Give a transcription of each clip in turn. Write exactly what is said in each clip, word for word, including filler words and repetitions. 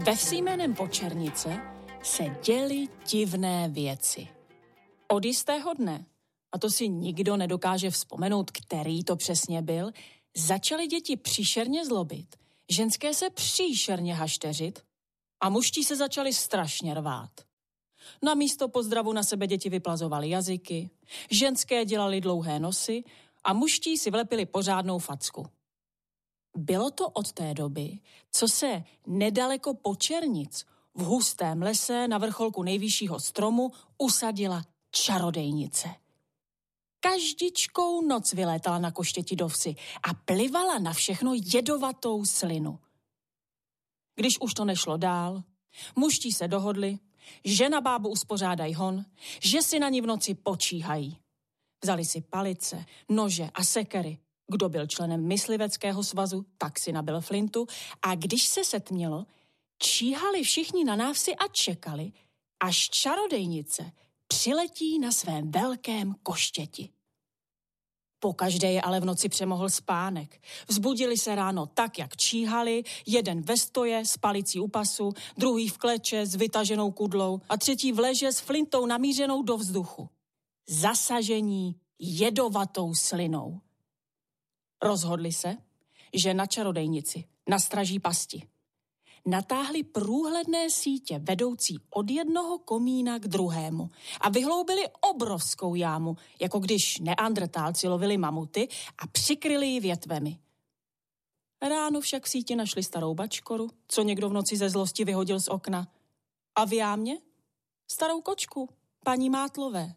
Ve vsi jménem Počernice se děly divné věci. Od jistého dne, a to si nikdo nedokáže vzpomenout, který to přesně byl, začaly děti příšerně zlobit, ženské se příšerně hašteřit a mužští se začali strašně rvát. Na místo pozdravu na sebe děti vyplazovaly jazyky, ženské dělali dlouhé nosy a mužští si vlepili pořádnou facku. Bylo to od té doby, co se nedaleko Počernic v hustém lese na vrcholku nejvyššího stromu usadila čarodejnice. Každičkou noc vylétala na koštěti do vsi a plivala na všechno jedovatou slinu. Když už to nešlo dál, mužští se dohodli, že na bábu uspořádají hon, že si na ní v noci počíhají. Vzali si palice, nože a sekery. Kdo byl členem mysliveckého svazu, tak si nabil flintu a když se setmělo, číhali všichni na návsi a čekali, až čarodejnice přiletí na svém velkém koštěti. Pokaždé je ale v noci přemohl spánek. Vzbudili se ráno tak, jak číhali, jeden ve stoje s palicí u pasu, druhý v kleče s vytaženou kudlou a třetí v leže s flintou namířenou do vzduchu. Zasažení jedovatou slinou. Rozhodli se, že na čarodejnici nastraží pasti. Natáhli průhledné sítě vedoucí od jednoho komína k druhému a vyhloubili obrovskou jámu, jako když neandrtálci lovili mamuty a přikryli ji větvemi. Ráno však v síti našli starou bačkoru, co někdo v noci ze zlosti vyhodil z okna. A v jámě starou kočku, paní Mátlové.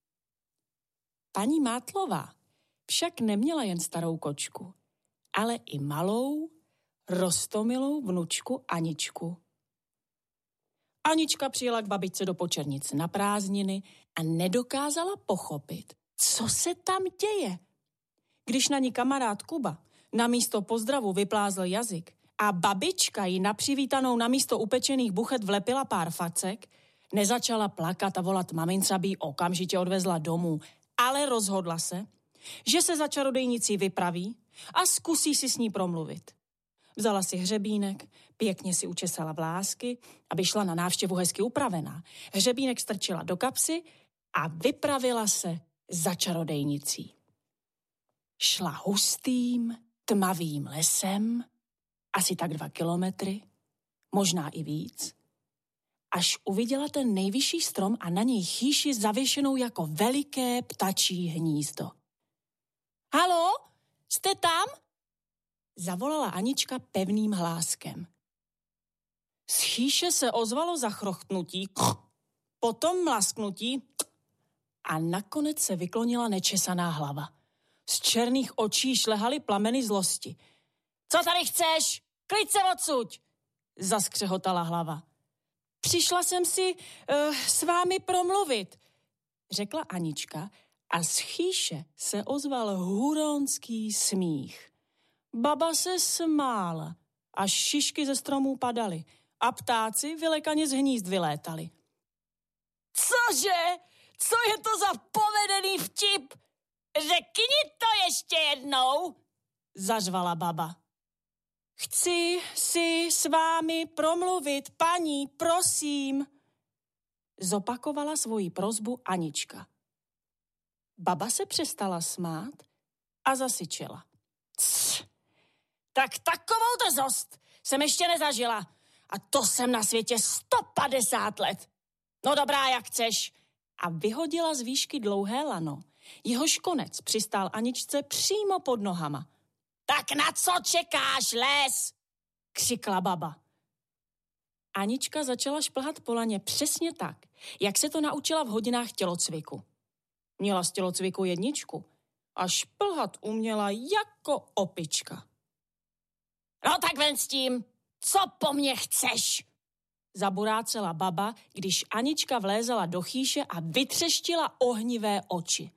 Paní Mátlová však neměla jen starou kočku, ale i malou, roztomilou vnučku Aničku. Anička přijela k babičce do Počernic na prázdniny a nedokázala pochopit, co se tam děje. Když na ní kamarád Kuba na místo pozdravu vyplázl jazyk a babička jí na přivítanou na místo upečených buchet vlepila pár facek, nezačala plakat a volat mamince, aby ji okamžitě odvezla domů, ale rozhodla se, že se za čarodejnicí vypraví a zkusí si s ní promluvit. Vzala si hřebínek, pěkně si učesala vlásky, aby šla na návštěvu hezky upravená. Hřebínek strčila do kapsy a vypravila se za čarodejnicí. Šla hustým, tmavým lesem, asi tak dva kilometry, možná i víc, až uviděla ten nejvyšší strom a na něj chýši zavěšenou jako veliké ptačí hnízdo. Haló, jste tam? Zavolala Anička pevným hláskem. Z chýše se ozvalo zachrochtnutí, potom mlasknutí a nakonec se vyklonila nečesaná hlava. Z černých očí šlehaly plameny zlosti. Co tady chceš? Klid se odsuď! Zaskřehotala hlava. Přišla jsem si uh, s vámi promluvit, řekla Anička a z chýše se ozval huronský smích. Baba se smála, až šišky ze stromů padaly a ptáci vylekaně z hnízd vylétali. Cože? Co je to za povedený vtip? Řekni to ještě jednou, zařvala baba. Chci si s vámi promluvit, paní, prosím, zopakovala svoji prosbu Anička. Baba se přestala smát a zasyčela. Cs, tak takovou drzost jsem ještě nezažila a to jsem na světě sto padesát let. No dobrá, jak chceš. A vyhodila z výšky dlouhé lano. Jehož konec přistál Aničce přímo pod nohama. Tak na co čekáš, les? Křikla baba. Anička začala šplhat po laně přesně tak, jak se to naučila v hodinách tělocviku. Měla z tělocviku jedničku a šplhat uměla jako opička. No tak ven s tím, co po mně chceš? Zaburácela baba, když Anička vlézala do chýše a vytřeštila ohnivé oči.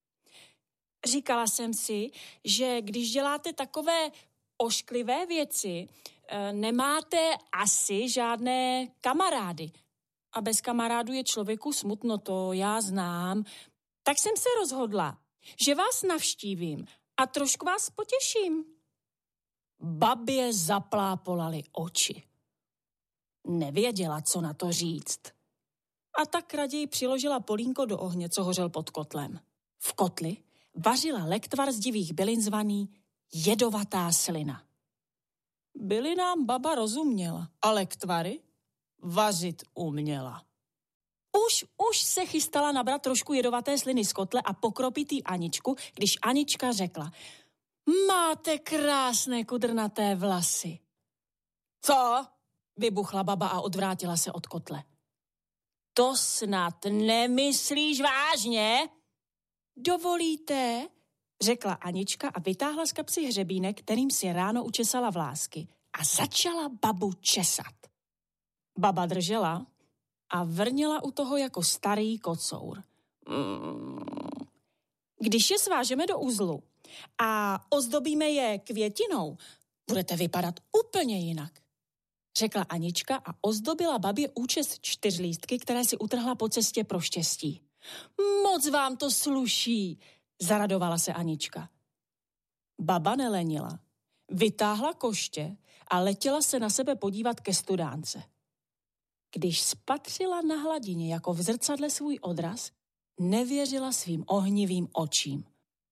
Říkala jsem si, že když děláte takové ošklivé věci, nemáte asi žádné kamarády. A bez kamarádu je člověku smutno, to já znám. Tak jsem se rozhodla, že vás navštívím a trošku vás potěším. Babě zaplápolaly oči. Nevěděla, co na to říct. A tak raději přiložila polínko do ohně, co hořel pod kotlem. V kotli vařila lektvar z divých bylin zvaný jedovatá slina. Bylinám baba rozuměla, a lektvary vařit uměla. Už, už se chystala nabrat trošku jedovaté sliny z kotle a pokropit jí Aničku, když Anička řekla: máte krásné kudrnaté vlasy. Co? Vybuchla baba a odvrátila se od kotle. To snad nemyslíš vážně? Dovolíte? Řekla Anička a vytáhla z kapsy hřebínek, kterým si ráno učesala vlásky, a začala babu česat. Baba držela a vrněla u toho jako starý kocour. Mm. Když je svážeme do uzlu a ozdobíme je květinou, budete vypadat úplně jinak, řekla Anička a ozdobila babě účes čtyřlístky, které si utrhla po cestě pro štěstí. Moc vám to sluší, zaradovala se Anička. Baba nelenila, vytáhla koště a letěla se na sebe podívat ke studánce. Když spatřila na hladině jako v zrcadle svůj odraz, nevěřila svým ohnivým očím.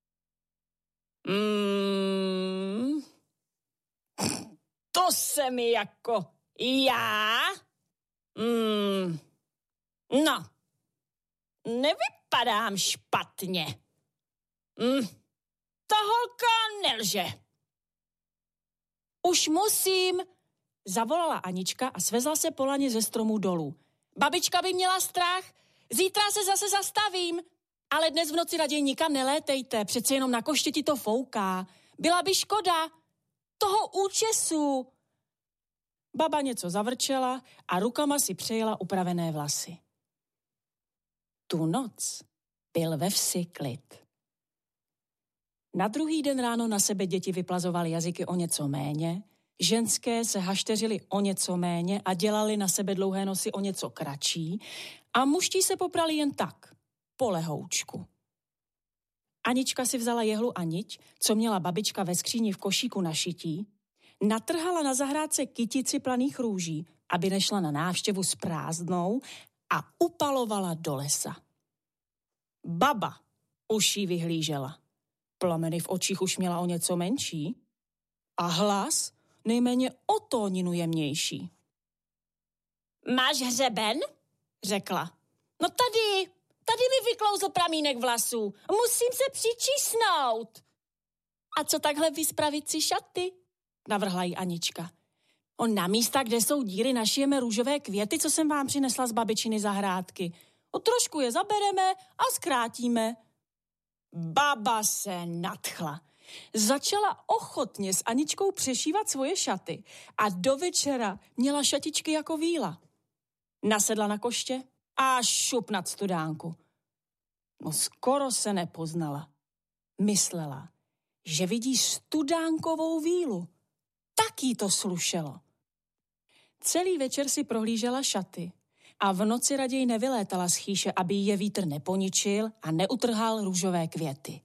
Mm, to se mi jako já? Mm, no, nevypadám špatně. Mm, ta holka nelže. Už musím, zavolala Anička a svezla se po lani ze stromu dolů. Babička by měla strach, zítra se zase zastavím, ale dnes v noci raději nikam nelétejte, přece jenom na koště ti to fouká. Byla by škoda toho účesu. Baba něco zavrčela a rukama si přejela upravené vlasy. Tu noc byl ve vsi klid. Na druhý den ráno na sebe děti vyplazovaly jazyky o něco méně, ženské se hašteřily o něco méně a dělali na sebe dlouhé nosy o něco kratší a mužtí se poprali jen tak, po lehoučku. Anička si vzala jehlu a niť, co měla babička ve skříni v košíku na šití, natrhala na zahrádce kytici planých růží, aby nešla na návštěvu s prázdnou, a upalovala do lesa. Baba už jí vyhlížela. Plameny v očích už měla o něco menší a hlas nejméně o tóninu jemnější. Máš hřeben? Řekla. No tady, tady mi vyklouzl pramínek vlasů. Musím se přičísnout. A co takhle vyspravit si šaty? Navrhla jí Anička. On na místa, kde jsou díry, našijeme růžové květy, co jsem vám přinesla z babičiny zahrádky. O trošku je zabereme a zkrátíme. Baba se nadchla. Začala ochotně s Aničkou přešívat svoje šaty a do večera měla šatičky jako víla. Nasedla na koště a šup nad studánku. No skoro se nepoznala. Myslela, že vidí studánkovou vílu. Tak jí to slušelo. Celý večer si prohlížela šaty a v noci raději nevylétala z chýše, aby je vítr neponičil a neutrhal růžové květy.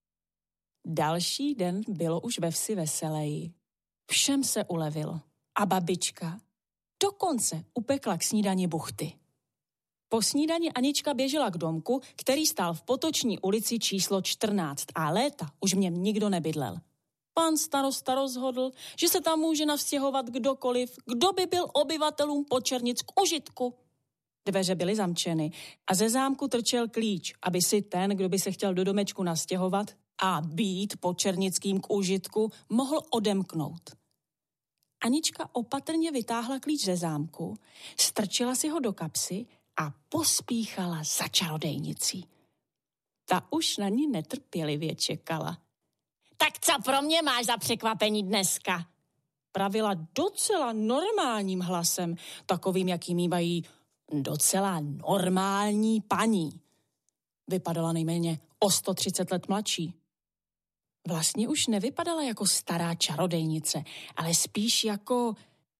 Další den bylo už ve vsi veseleji. Všem se ulevilo a babička dokonce upekla k snídani buchty. Po snídani Anička běžela k domku, který stál v Potoční ulici číslo čtrnáct a léta už v něm nikdo nebydlel. Pan starosta rozhodl, že se tam může navstěhovat kdokoliv, kdo by byl obyvatelům Počernic k užitku. Dveře byly zamčeny a ze zámku trčel klíč, aby si ten, kdo by se chtěl do domečku nastěhovat a být počernickým k užitku, mohl odemknout. Anička opatrně vytáhla klíč ze zámku, strčila si ho do kapsy a pospíchala za čarodejnicí. Ta už na ní netrpělivě čekala. Tak co pro mě máš za překvapení dneska? Pravila docela normálním hlasem, takovým, jaký mívají docela normální paní. Vypadala nejméně o sto třicet let mladší. Vlastně už nevypadala jako stará čarodejnice, ale spíš jako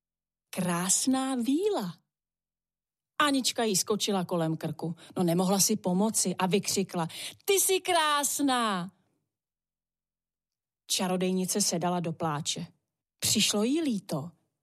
krásná víla. Anička jí skočila kolem krku, no nemohla si pomoci a vykřikla: Ty jsi krásná! Čarodejnice se dala do pláče. Přišlo jí líto,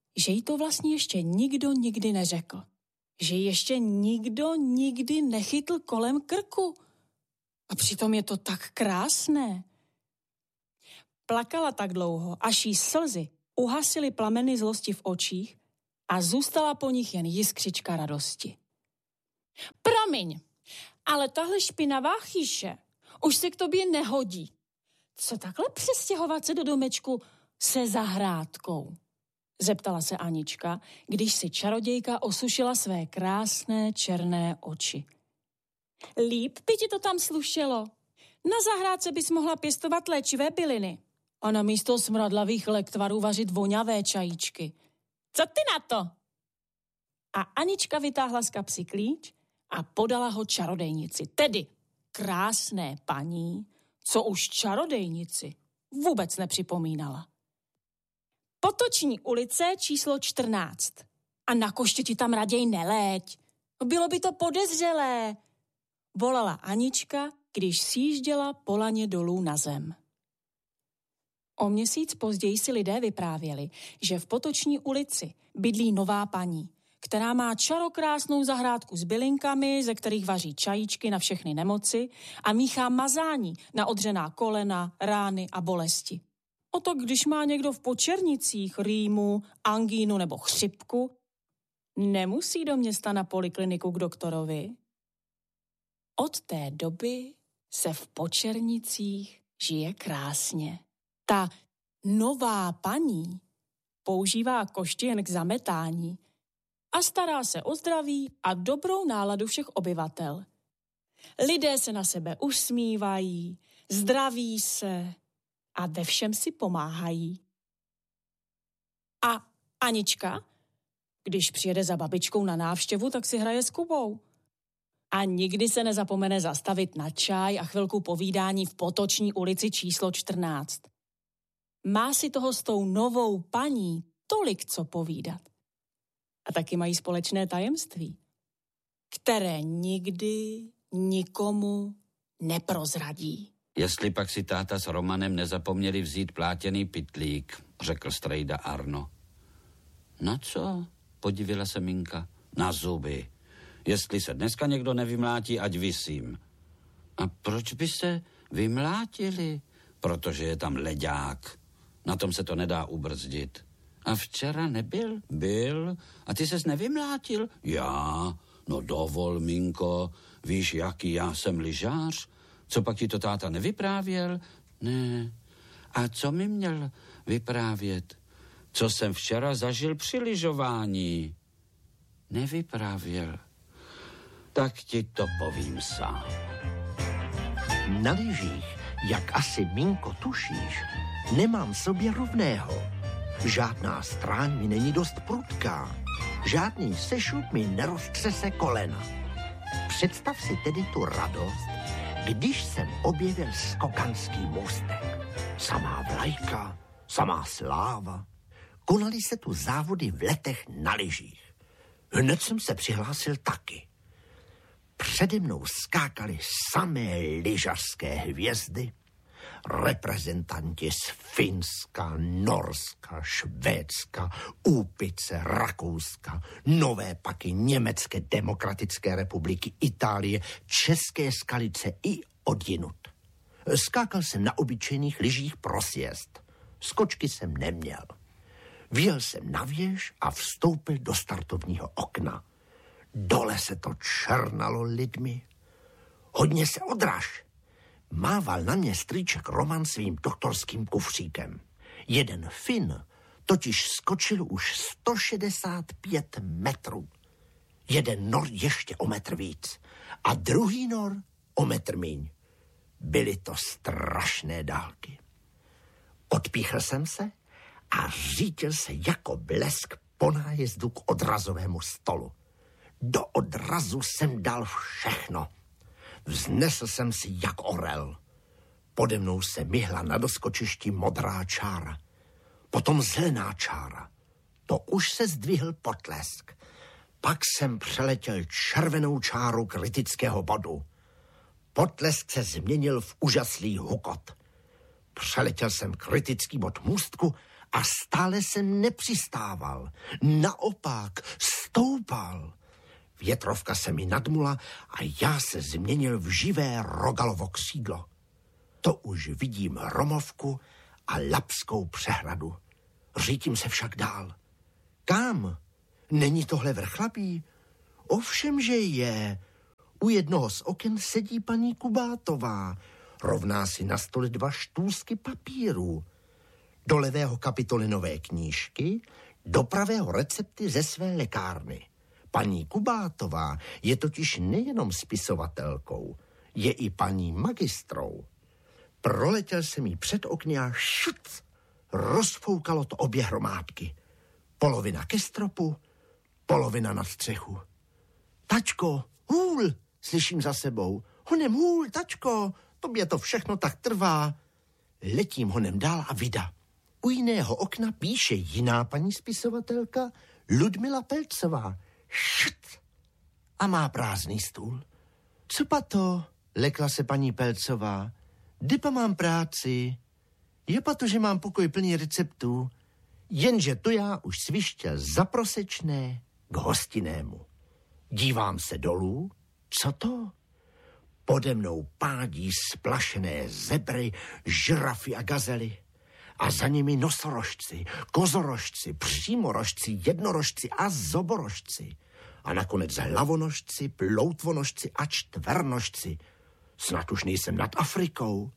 že jí to vlastně ještě nikdo nikdy neřekl. Že ji ještě nikdo nikdy nechytl kolem krku. A přitom je to tak krásné. Plakala tak dlouho, až jí slzy uhasily plameny zlosti v očích a zůstala po nich jen jiskřička radosti. Promiň, ale tahle špinavá chýše už se k tobě nehodí. Co takhle přestěhovat se do domečku se zahrádkou? Zeptala se Anička, když si čarodějka osušila své krásné černé oči. Líp by ti to tam slušelo. Na zahrádce bys mohla pěstovat léčivé byliny a na místo smradlavých lektvarů vařit voňavé čajíčky. Co ty na to? A Anička vytáhla z kapsy klíč a podala ho čarodejnici, tedy krásné paní, co už čarodejnici vůbec nepřipomínala. Potoční ulice číslo čtrnáct. A na koště ti tam raději neléď. Bylo by to podezřelé, volala Anička, když sjížděla po laně dolů na zem. O měsíc později si lidé vyprávěli, že v Potoční ulici bydlí nová paní, která má čarokrásnou zahrádku s bylinkami, ze kterých vaří čajíčky na všechny nemoci a míchá mazání na odřená kolena, rány a bolesti. O to, když má někdo v Počernicích rýmu, angínu nebo chřipku, nemusí do města na polikliniku k doktorovi. Od té doby se v Počernicích žije krásně. Ta nová paní používá koště jen k zametání a stará se o zdraví a dobrou náladu všech obyvatel. Lidé se na sebe usmívají, zdraví se a ve všem si pomáhají. A Anička, když přijede za babičkou na návštěvu, tak si hraje s Kubou. A nikdy se nezapomene zastavit na čaj a chvilku povídání v Potoční ulici číslo čtrnáct. Má si toho s tou novou paní tolik co povídat. A taky mají společné tajemství, které nikdy nikomu neprozradí. Jestli pak si táta s Romanem nezapomněli vzít plátěný pytlík, řekl strejda Arno. Na co? Podivila se Minka. Na zuby. Jestli se dneska někdo nevymlátí, ať visím. A proč by se vymlátili? Protože je tam leďák. Na tom se to nedá ubrzdit. A včera nebyl? Byl. A ty ses nevymlátil? Já? No dovol, Minko. Víš, jaký já jsem lyžář? Co pak ti to táta nevyprávěl? Ne. A co mi měl vyprávět? Co jsem včera zažil při lyžování? Nevyprávěl. Tak ti to povím sám. Na lyžích, jak asi, Minko, tušíš, nemám sobě rovného. Žádná stráň mi není dost prudká. Žádný sešup mi neroztřese kolena. Představ si tedy tu radost, když jsem objevil skokanský můstek. Samá vlajka, samá sláva. Konaly se tu závody v letech na lyžích. Hned jsem se přihlásil taky. Přede mnou skákaly samé lyžařské hvězdy, reprezentanti z Finska, Norska, Švédska, Úpice, Rakouska, Nové Paky, Německé demokratické republiky, Itálie, České Skalice i odjinut. Skákal jsem na obyčejných lyžích pro sjezd. Skočky jsem neměl. Vjel jsem na věž a vstoupil do startovního okna. Dole se to černalo lidmi. Hodně se odraž. Mával na mě strýček Roman svým doktorským kufříkem. Jeden Fin totiž skočil už sto šedesát pět metrů. Jeden Nor ještě o metr víc a druhý Nor o metr míň. Byly to strašné dálky. Odpíchl jsem se a řídil se jako blesk po nájezdu k odrazovému stolu. Do odrazu jsem dal všechno. Vznesl jsem si jak orel. Pode mnou se myhla na doskočišti modrá čára. Potom zelená čára. To už se zdvihl potlesk. Pak jsem přeletěl červenou čáru kritického bodu. Potlesk se změnil v úžaslý hukot. Přeletěl jsem kritický bod můstku a stále jsem nepřistával. Naopak stoupal. Větrovka se mi nadmula a já se změnil v živé rogalovo křídlo. To už vidím Romovku a Lapskou přehradu. Řítím se však dál. Kam? Není tohle Vrchlabí? Ovšem, že je. U jednoho z oken sedí paní Kubátová. Rovná si na stole dva štůzky papíru. Do levého kapitoly nové knížky, do pravého recepty ze své lékárny. Paní Kubátová je totiž nejenom spisovatelkou, je i paní magistrou. Proletěl jsem jí před okny a šuc, rozfoukalo to obě hromádky. Polovina ke stropu, polovina na střechu. Tačko, hůl, slyším za sebou. Honem hůl, tačko, tobě to všechno tak trvá. Letím honem dál a vida. U jiného okna píše jiná paní spisovatelka, Ludmila Pelcová. Št! A má prázdný stůl. Co pa to? Lekla se paní Pelcová. Kdy pa mám práci? Je pa to, že mám pokoj plný receptů. Jenže to já už svištěl zaprosečné k hostinému. Dívám se dolů. Co to? Pode mnou pádí splašené zebry, žirafy a gazely. A za nimi nosorožci, kozorožci, přímorožci, jednorožci a zoborožci. A nakonec hlavonožci, ploutvonožci a čtvernožci. Snad už nejsem nad Afrikou.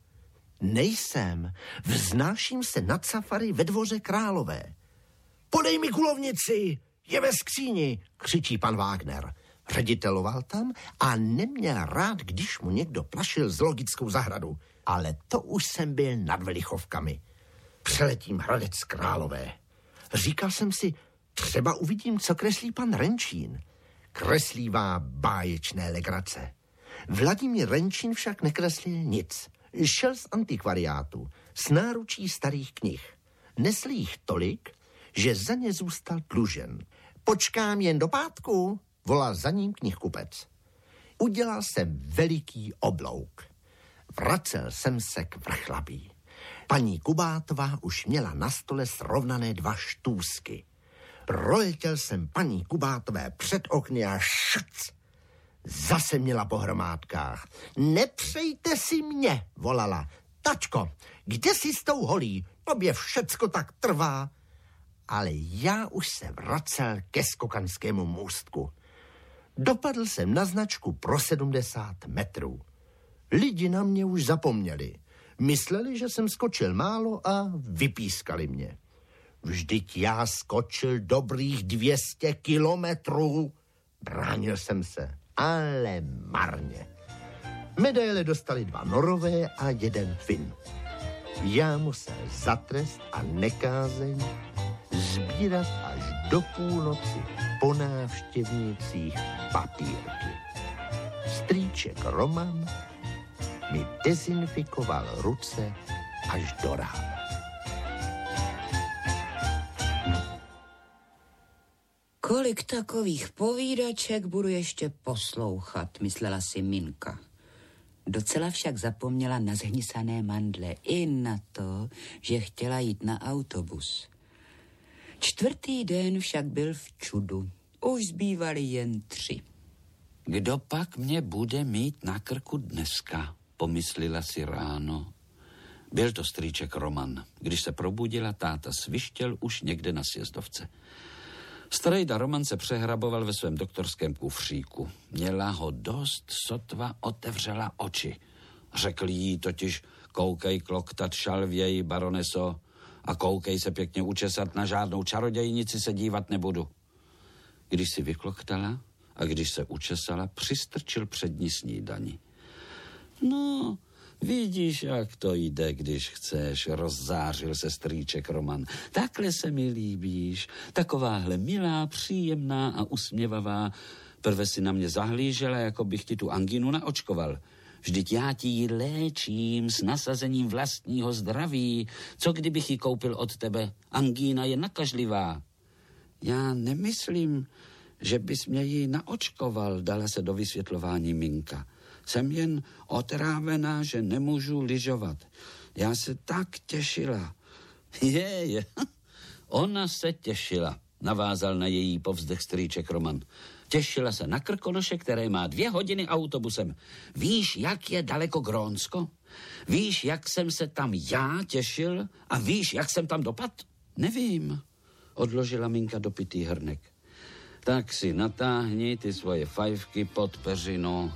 Nejsem. Vznáším se nad safari ve dvoře Králové. Podej mi kulovnici, je ve skříni, křičí pan Wagner. Řediteloval tam a neměl rád, když mu někdo plašil zoologickou zahradu. Ale to už jsem byl nad Velichovkami. Přeletím Hradec Králové. Říkal jsem si, třeba uvidím, co kreslí pan Renčín. Kreslívá báječné legrace. Vladimír Renčín však nekreslil nic. Šel z antikvariátu, s náručí starých knih. Nesl jich tolik, že za ně zůstal dlužen. Počkám jen do pátku, volal za ním knihkupec. Udělal jsem veliký oblouk. Vracel jsem se k Vrchlabí. Paní Kubátová už měla na stole srovnané dva štůzky. Proletěl jsem paní Kubátové před okny a šc. Zase měla po hromádkách. Nepřejte si mě, volala. Tačko, kde jsi s tou holí? Tobě všecko tak trvá. Ale já už se vracel ke Skokanskému můstku. Dopadl jsem na značku pro sedmdesát metrů. Lidi na mě už zapomněli. Mysleli, že jsem skočil málo a vypískali mě. Vždyť já skočil dobrých dvě stě kilometrů. Bránil jsem se, ale marně. Medaile dostali dva Norové a jeden Fin. Já musel za trest a nekázeň sbírat až do půlnoci po návštěvnících papírky. Strýček Roman mi dezinfikoval ruce až do rána. Kolik takových povídaček budu ještě poslouchat, myslela si Minka. Docela však zapomněla na zhnisané mandle i na to, že chtěla jít na autobus. Čtvrtý den však byl v čudu. Už zbývaly jen tři. Kdo pak mě bude mít na krku dneska, pomyslela si ráno. Byl to strýček Roman. Když se probudila, táta svištěl už někde na sjezdovce. Strejda Roman se přehraboval ve svém doktorském kufříku. Měla ho dost, sotva otevřela oči. Řekl jí totiž, koukej kloktat šalvěji, baroneso, a koukej se pěkně učesat, na žádnou čarodějnici se dívat nebudu. Když si vykloktala a když se učesala, přistrčil před ní snídani. No, vidíš, jak to jde, když chceš, rozzářil se strýček Roman. Takhle se mi líbíš, takováhle milá, příjemná a usměvavá. Prve si na mě zahlížela, jako bych ti tu angínu naočkoval. Vždyť já ti ji léčím s nasazením vlastního zdraví. Co kdybych ji koupil od tebe? Angína je nakažlivá. Já nemyslím, že bys mě ji naočkoval, dala se do vysvětlování Minka. Jsem jen otrávená, že nemůžu lyžovat. Já se tak těšila. Je, je, Ona se těšila, navázal na její povzdech strýček Roman. Těšila se na Krkonoše, které má dvě hodiny autobusem. Víš, jak je daleko Grónsko? Víš, jak jsem se tam já těšil? A víš, jak jsem tam dopad? Nevím, odložila Minka dopitý hrnek. Tak si natáhni ty svoje fajfky pod peřinu